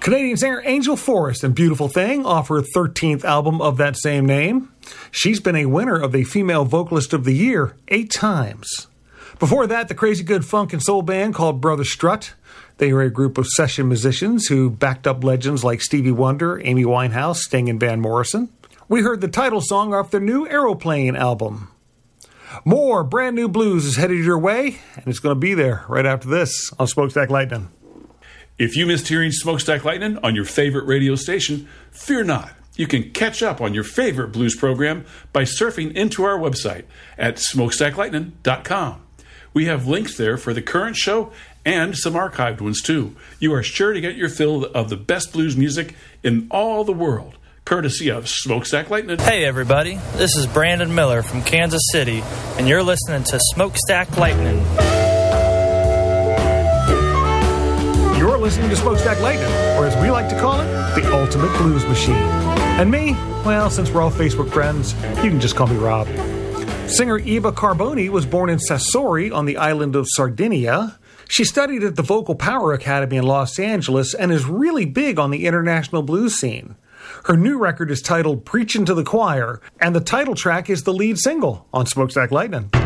Canadian singer Angel Forrest and Beautiful Thing off her 13th album of that same name. She's been a winner of the Female Vocalist of the Year 8 times. Before that, the crazy good funk and soul band called Brother Strut. They were a group of session musicians who backed up legends like Stevie Wonder, Amy Winehouse, Sting, and Van Morrison. We heard the title song off their new Aeroplane album. More brand new blues is headed your way, and it's going to be there right after this on Smokestack Lightning. If you missed hearing Smokestack Lightning on your favorite radio station, fear not. You can catch up on your favorite blues program by surfing into our website at smokestacklightning.com. We have links there for the current show and some archived ones too. You are sure to get your fill of the best blues music in all the world, courtesy of Smokestack Lightning. Hey everybody, this is Brandon Miller from Kansas City, and you're listening to Smokestack Lightning. You're listening to Smokestack Lightning, or as we like to call it, the Ultimate Blues Machine. And me, well, since we're all Facebook friends, you can just call me Rob. Singer Eva Carboni was born in Sassori on the island of Sardinia. She studied at the Vocal Power Academy in Los Angeles and is really big on the international blues scene. Her new record is titled Preachin' to the Choir, and the title track is the lead single on Smokestack Lightning.